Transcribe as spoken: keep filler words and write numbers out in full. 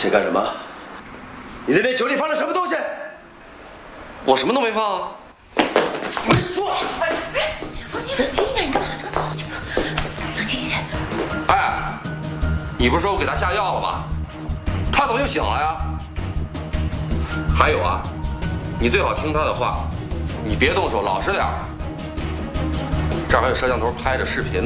先干什么？你在那酒里放了什么东西？ 我什么都没放啊。 没错。 哎哎，警方，你冷静一点，你干嘛呢？警方，冷静一点。 哎，你不是说我给他下药了吗？他怎么又醒了呀？还有啊，你最好听他的话，你别动手，老实点儿。这儿还有摄像头拍着视频呢。